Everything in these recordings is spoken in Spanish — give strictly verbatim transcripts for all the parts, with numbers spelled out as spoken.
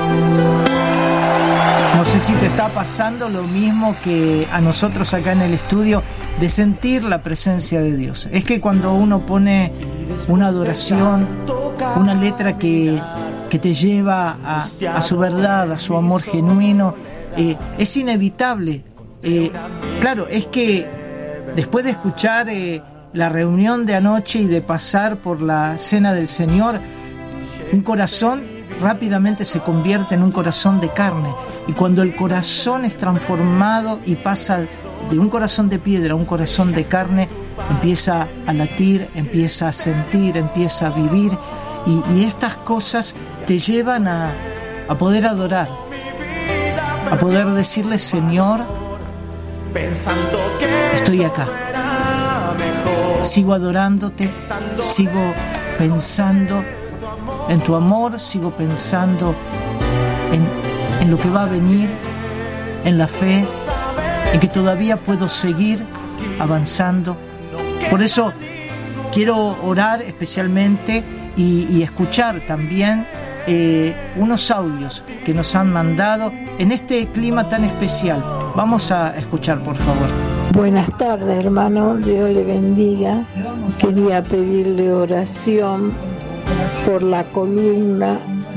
No sé si te está pasando lo mismo que a nosotros acá en el estudio, de sentir la presencia de Dios. Es que cuando uno pone una adoración, una letra que, que te lleva a, a su verdad, a su amor genuino, eh, es inevitable. Eh, claro, es que después de escuchar eh, la reunión de anoche y de pasar por la cena del Señor, un corazón rápidamente se convierte en un corazón de carne. Y cuando el corazón es transformado y pasa de un corazón de piedra a un corazón de carne, empieza a latir, empieza a sentir, empieza a vivir. Y, y estas cosas te llevan a, a poder adorar, a poder decirle: Señor, estoy acá, sigo adorándote, sigo pensando en tu amor, sigo pensando en, en lo que va a venir, en la fe, en que todavía puedo seguir avanzando. Por eso quiero orar especialmente y, y escuchar también eh, unos audios que nos han mandado en este clima tan especial. Vamos a escuchar, por favor. Buenas tardes, hermano, Dios le bendiga. Quería pedirle oración por la columna,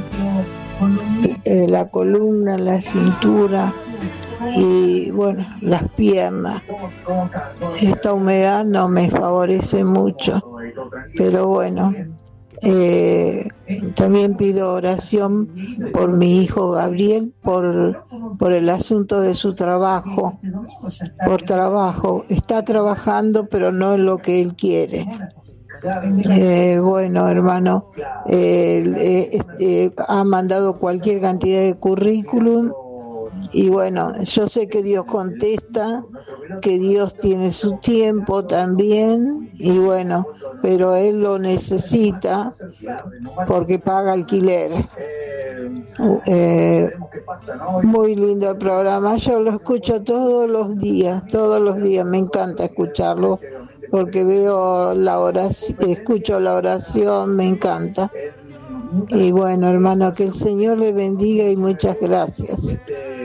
eh, la columna, la cintura y bueno, las piernas. Esta humedad no me favorece mucho, pero bueno, eh, también pido oración por mi hijo Gabriel, por, por el asunto de su trabajo, por trabajo. Está trabajando, pero no en lo que él quiere. Eh, bueno, hermano, eh, eh, eh, ha mandado cualquier cantidad de currículum y bueno, yo sé que Dios contesta, que Dios tiene su tiempo también y bueno, pero él lo necesita porque paga alquiler. Eh, muy lindo el programa, yo lo escucho todos los días, todos los días, me encanta escucharlo porque veo la oración, escucho la oración, me encanta. Y bueno, hermano, que el Señor le bendiga y muchas gracias.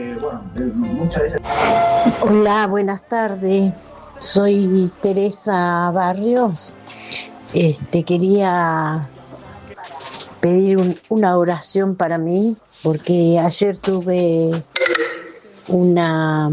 Hola, buenas tardes. Soy Teresa Barrios. Este quería pedir un, una oración para mí, porque ayer tuve una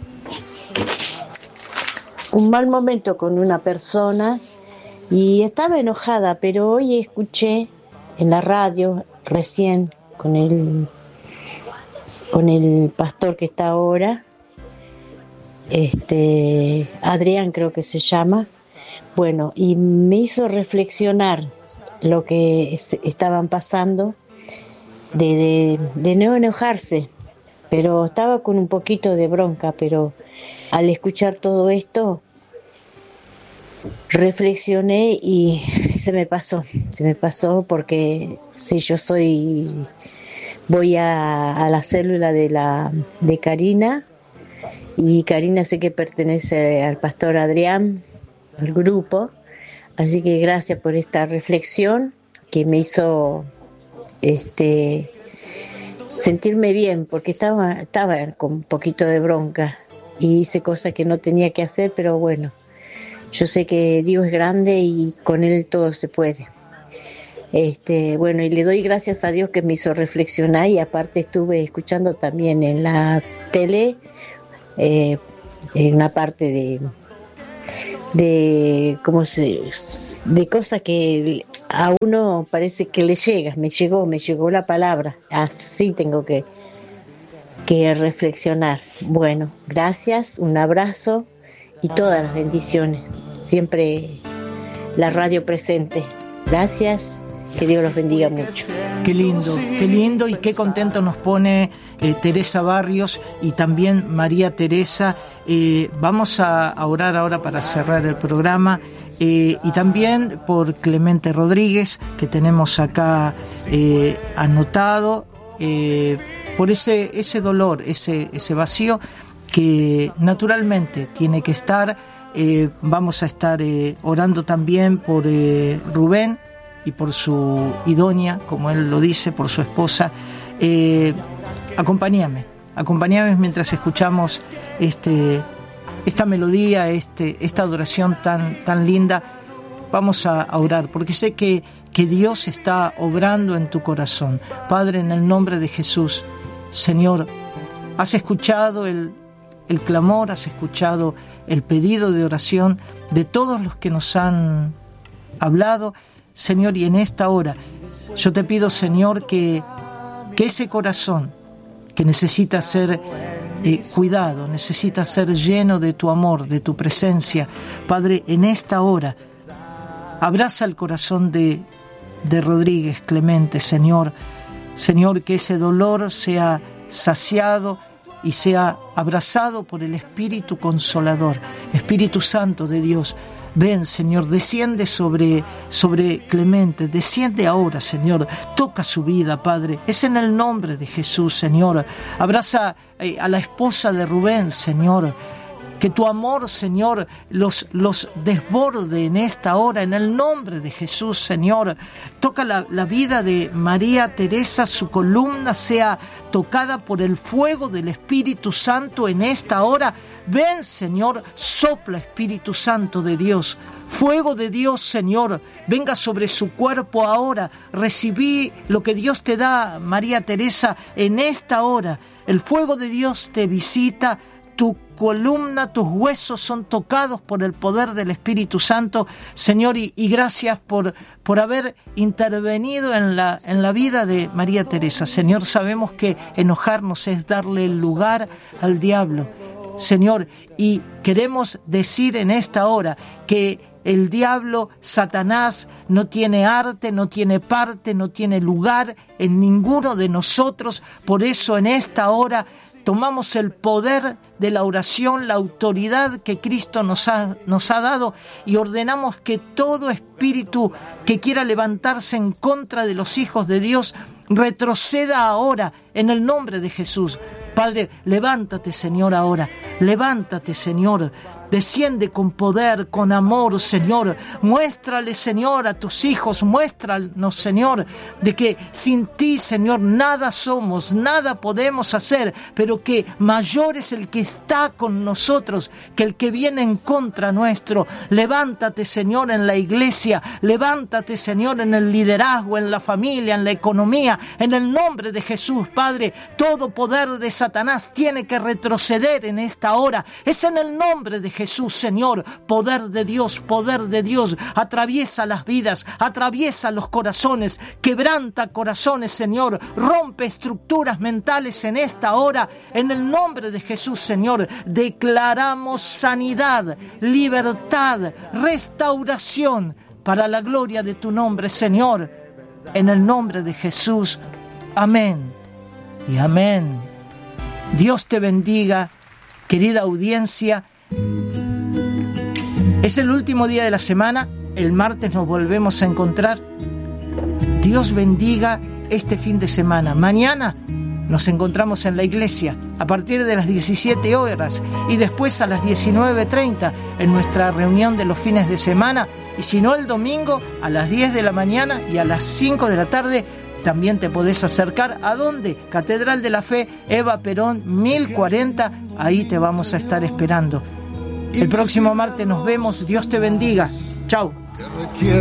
un mal momento con una persona y estaba enojada, pero hoy escuché en la radio recién con el con el pastor que está ahora, este Adrián creo que se llama, bueno, y me hizo reflexionar lo que estaban pasando, de, de, de no enojarse, pero estaba con un poquito de bronca, pero al escuchar todo esto reflexioné y se me pasó, se me pasó porque si yo soy, voy a, a la célula de la de Karina, y Karina sé que pertenece al pastor Adrián, al grupo, así que gracias por esta reflexión que me hizo este sentirme bien, porque estaba, estaba con un poquito de bronca y hice cosas que no tenía que hacer, pero bueno, yo sé que Dios es grande y con Él todo se puede. Este, bueno, y le doy gracias a Dios que me hizo reflexionar, y aparte estuve escuchando también en la tele eh, en una parte de de cómo se de cosas que a uno parece que le llega, me llegó, me llegó la palabra, así tengo que que reflexionar. Bueno, gracias, un abrazo y todas las bendiciones, siempre la radio presente. Gracias, que Dios los bendiga mucho. Qué lindo, qué lindo y qué contento nos pone eh, Teresa Barrios y también María Teresa. Eh, vamos a, a orar ahora para cerrar el programa. Eh, y también por Clemente Rodríguez, que tenemos acá eh, anotado, eh, por ese, ese dolor, ese, ese vacío que naturalmente tiene que estar. Eh, vamos a estar eh, orando también por eh, Rubén y por su idónea, como él lo dice, por su esposa. eh, acompáñame, acompáñame mientras escuchamos este, esta melodía, este, esta adoración tan, tan linda. Vamos a, a orar, porque sé que, que Dios está obrando en tu corazón. Padre, en el nombre de Jesús, Señor, has escuchado el, el clamor, has escuchado el pedido de oración de todos los que nos han hablado, Señor, y en esta hora yo te pido, Señor, que, que ese corazón que necesita ser eh, cuidado, necesita ser lleno de tu amor, de tu presencia, Padre, en esta hora abraza el corazón de, de Rodríguez Clemente, Señor. Señor, que ese dolor sea saciado y sea abrazado por el Espíritu Consolador. Espíritu Santo de Dios, ven, Señor, desciende sobre, sobre Clemente, desciende ahora, Señor, toca su vida, Padre. Es en el nombre de Jesús, Señor. Abraza eh, a la esposa de Rubén, Señor. Que tu amor, Señor, los, los desborde en esta hora, en el nombre de Jesús, Señor. Toca la, la vida de María Teresa, su columna sea tocada por el fuego del Espíritu Santo en esta hora. Ven, Señor, sopla, Espíritu Santo de Dios. Fuego de Dios, Señor, venga sobre su cuerpo ahora. Recibí lo que Dios te da, María Teresa, en esta hora. El fuego de Dios te visita. Tu columna, tus huesos son tocados por el poder del Espíritu Santo, Señor, y, y gracias por, por haber intervenido en la, en la vida de María Teresa. Señor, sabemos que enojarnos es darle el lugar al diablo, Señor, y queremos decir en esta hora que el diablo, Satanás, no tiene arte, no tiene parte, no tiene lugar en ninguno de nosotros. Por eso en esta hora tomamos el poder de la oración, la autoridad que Cristo nos ha, nos ha dado, y ordenamos que todo espíritu que quiera levantarse en contra de los hijos de Dios retroceda ahora en el nombre de Jesús. Padre, levántate, Señor, ahora. Levántate, Señor. Desciende con poder, con amor, Señor. Muéstrale, Señor, a tus hijos. Muéstranos, Señor, de que sin ti, Señor, nada somos, nada podemos hacer, pero que mayor es el que está con nosotros que el que viene en contra nuestro. Levántate, Señor, en la iglesia. Levántate, Señor, en el liderazgo, en la familia, en la economía. En el nombre de Jesús, Padre, todo poder de Satanás tiene que retroceder en esta hora. Es en el nombre de Jesús, Señor. Poder de Dios, poder de Dios. Atraviesa las vidas, atraviesa los corazones, quebranta corazones, Señor. Rompe estructuras mentales en esta hora. En el nombre de Jesús, Señor, declaramos sanidad, libertad, restauración para la gloria de tu nombre, Señor. En el nombre de Jesús. Amén y amén. Dios te bendiga, querida audiencia. Es el último día de la semana. El martes nos volvemos a encontrar. Dios bendiga este fin de semana. Mañana nos encontramos en la iglesia a partir de las diecisiete horas y después a las diecinueve treinta en nuestra reunión de los fines de semana. Y si no, el domingo a las diez de la mañana y a las cinco de la tarde también te podés acercar. ¿A dónde? Catedral de la Fe, Eva Perón, mil cuarenta. Ahí te vamos a estar esperando. El próximo martes nos vemos. Dios te bendiga. Chau.